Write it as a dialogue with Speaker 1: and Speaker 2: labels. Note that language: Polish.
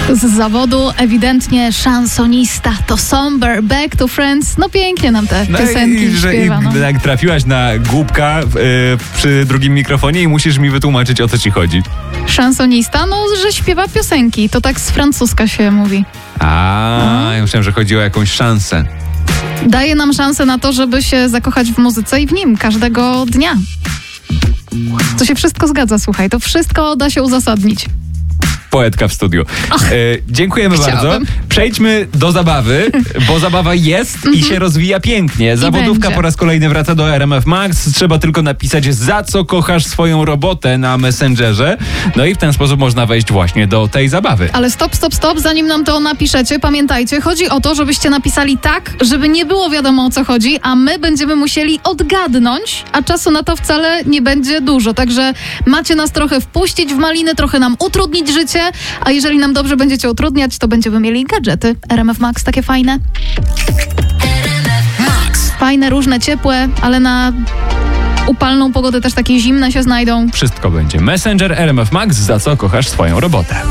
Speaker 1: Z zawodu ewidentnie szansonista. To Somber, Back to Friends. No pięknie nam te piosenki śpiewa.
Speaker 2: Jak trafiłaś na głupka przy drugim mikrofonie i musisz mi wytłumaczyć, o co ci chodzi.
Speaker 1: Szansonista? No, że śpiewa piosenki. To tak z francuska się mówi.
Speaker 2: Ja myślałem, że chodzi o jakąś szansę.
Speaker 1: Daje nam szansę na to, żeby się zakochać w muzyce i w nim każdego dnia. To się wszystko zgadza, słuchaj. To wszystko da się uzasadnić.
Speaker 2: Poetka w studiu. Dziękujemy bardzo. Przejdźmy do zabawy, bo zabawa jest i się rozwija pięknie. Zawodówka po raz kolejny wraca do RMF Max. Trzeba tylko napisać, za co kochasz swoją robotę na Messengerze. No i w ten sposób można wejść właśnie do tej zabawy.
Speaker 1: Ale stop. Zanim nam to napiszecie, pamiętajcie, chodzi o to, żebyście napisali tak, żeby nie było wiadomo, o co chodzi, a my będziemy musieli odgadnąć, a czasu na to wcale nie będzie dużo. Także macie nas trochę wpuścić w maliny, trochę nam utrudnić życie, a jeżeli nam dobrze będziecie utrudniać, to będziemy mieli gadżety. RMF Max, takie fajne. Fajne, różne, ciepłe, ale na upalną pogodę też takie zimne się znajdą.
Speaker 2: Wszystko będzie. Messenger RMF Max, za co kochasz swoją robotę.